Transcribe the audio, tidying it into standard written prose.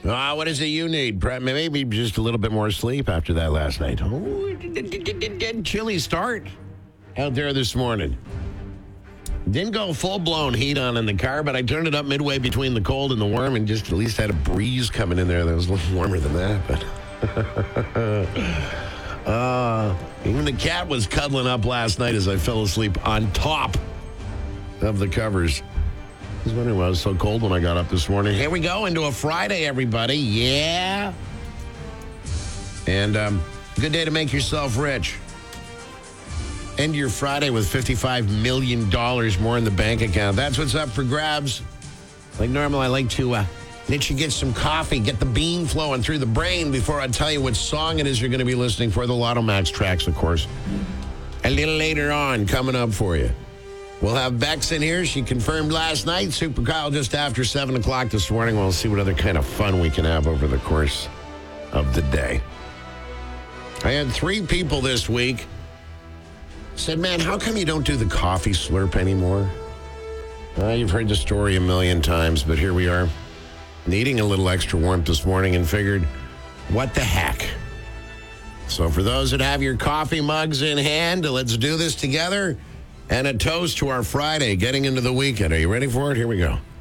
What is it you need? Maybe just a little bit more sleep after that last night. Chilly start out there this morning. Didn't go full-blown heat on in the car, but I turned it up midway between the cold and the warm and just at least had a breeze coming in there that was a little warmer than that. But even the cat was cuddling up last night as I fell asleep on top of the covers. I was wondering why it was so cold when I got up this morning. Here we go into a Friday, everybody. Yeah. And good day to make yourself rich. End your Friday with $55 million more in the bank account. That's what's up for grabs. Like normal, I like to let you get some coffee, get the bean flowing through the brain before I tell you what song it is you're going to be listening for. The Lotto Max tracks, of course. A little later on, coming up for you. We'll have Bex in here. She confirmed last night. Super Kyle just after 7 o'clock this morning. We'll see what other kind of fun we can have over the course of the day. I had 3 people this week said, man, how come you don't do the coffee slurp anymore? You've heard the story a million times, but here we are, needing a little extra warmth this morning and figured, what the heck? So for those that have your coffee mugs in hand, let's do this together. And a toast to our Friday, getting into the weekend. Are you ready for it? Here we go.